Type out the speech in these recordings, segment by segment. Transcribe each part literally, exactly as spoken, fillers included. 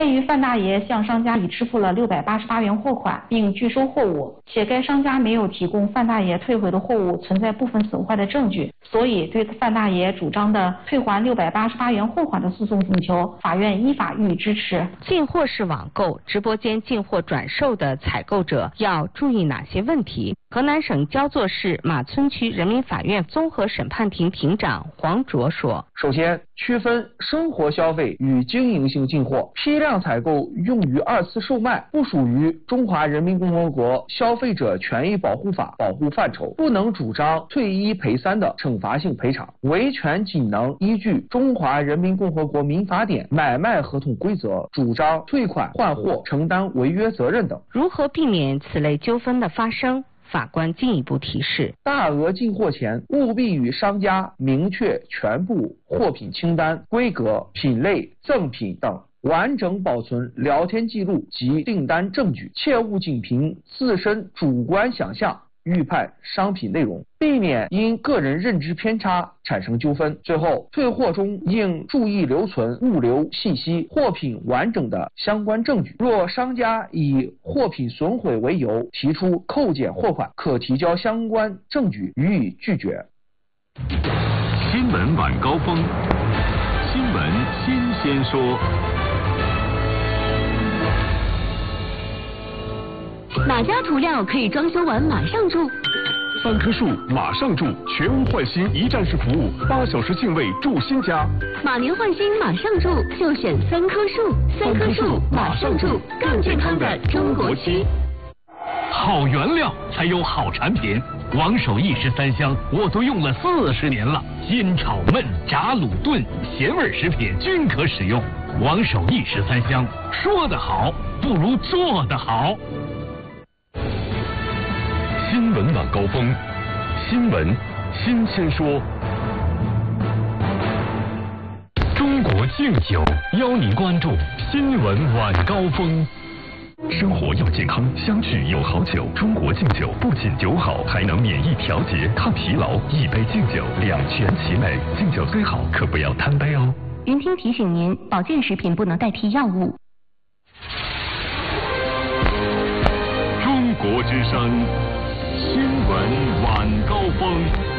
鉴于范大爷向商家已支付了六百八十八元货款，并拒收货物，且该商家没有提供范大爷退回的货物存在部分损坏的证据，所以对范大爷主张的退还六百八十八元货款的诉讼请求，法院依法予以支持。 进货是网购，直播间进货转售的采购者要注意哪些问题？河南省焦作市马村区人民法院综合审判庭庭长黄卓说： 首先，区分生活消费与经营性进货，批量采购用于二次售卖，不属于中华人民共和国消费者权益保护法保护范畴，不能主张退一赔三的惩罚性赔偿，维权仅能依据中华人民共和国民法典买卖合同规则主张退款换货，承担违约责任等。 如何避免此类纠纷的发生？法官进一步提示： 大额进货前，务必与商家明确全部货品清单、规格、品类、赠品等，完整保存聊天记录及订单证据，切勿仅凭自身主观想象预判商品内容，避免因个人认知偏差产生纠纷。最后，退货中应注意留存物流信息、货品完整的相关证据。若商家以货品损毁为由提出扣减货款，可提交相关证据予以拒绝。 新闻晚高峰，新闻新鲜说。 哪家涂料可以装修完马上住？ 三棵树马上住，全屋换新一站式服务，八小时净位住新家。 马年换新马上住，就选三棵树。三棵树马上住，更健康的中国区。 好原料才有好产品，王守义十三香我都用了四十年了，煎炒焖炸卤炖咸味食品均可使用。王守义十三香，说得好不如做得好。 新闻晚高峰，新闻新鲜说。 中国敬酒邀您关注新闻晚高峰。 生活要健康，相聚有好酒。中国敬酒不仅酒好，还能免疫调节、抗疲劳。一杯敬酒，两全其美。敬酒虽好，可不要贪杯哦。 云听提醒您，保健食品不能代替药物。 中国之声。新闻晚高峰。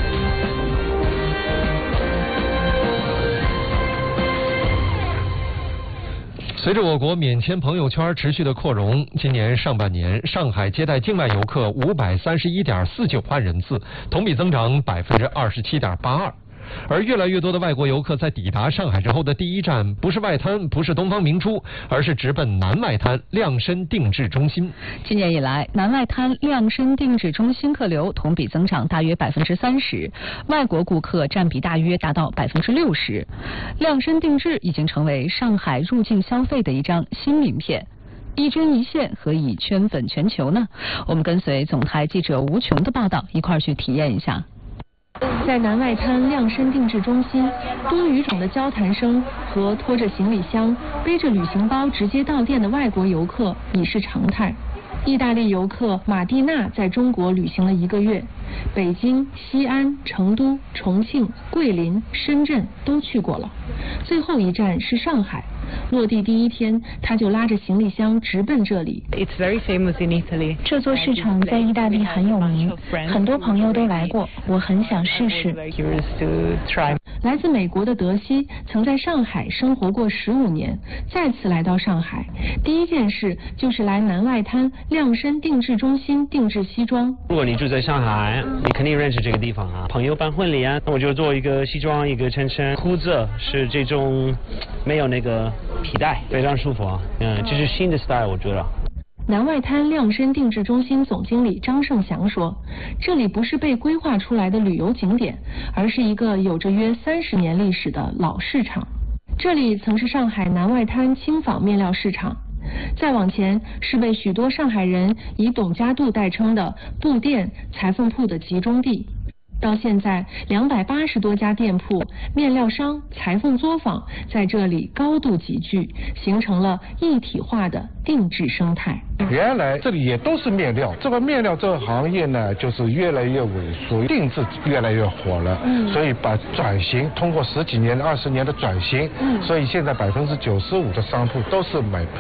随着我国免签朋友圈持续的扩容，今年上半年上海接待境外游客五百三十一点四九万人次，同比增长百分之二十七点八二。而越来越多的外国游客在抵达上海之后的第一站不是外滩，不是东方明珠，而是直奔南外滩量身定制中心。 今年以来，南外滩量身定制中心客流同比增长大约百分之三十，外国顾客占比大约达到百分之六十。量身定制已经成为上海入境消费的一张新名片。一针一线，何以圈粉全球呢？我们跟随总台记者吴琼的报道，一块儿去体验一下。在南外滩量身定制中心，多语种的交谈声和拖着行李箱、背着旅行包直接到店的外国游客已是常态。意大利游客马蒂娜在中国旅行了一个月，北京、西安、成都、重庆、桂林、深圳都去过了，最后一站是上海。落地第一天，他就拉着行李箱直奔这里。 It's very famous in Italy. 这座市场在意大利很有名，很多朋友都来过，我很想试试。 来自美国的德西曾在上海生活过十五年，再次来到上海，第一件事就是来南外滩量身定制中心定制西装。 如果你住在上海，你肯定认识这个地方啊，朋友办婚礼啊，那我就做一个西装，一个衬衫，裤子是这种没有那个皮带，非常舒服啊。嗯，这是新的 style， 我觉得。 南外滩量身定制中心总经理张胜祥说，这里不是被规划出来的旅游景点，而是一个有着约三十年历史的老市场。这里曾是上海南外滩轻纺面料市场，再往前是被许多上海人以董家渡代称的布店、裁缝铺的集中地。到现在，两百八十多家店铺、面料商、裁缝作坊在这里高度集聚，形成了一体化的定制生态。 原来这里也都是面料，这个面料这个行业呢，就是越来越萎缩，定制越来越火了。嗯，所以把转型通过十几年、二十年的转型，嗯，所以现在百分之九十五的商铺都是买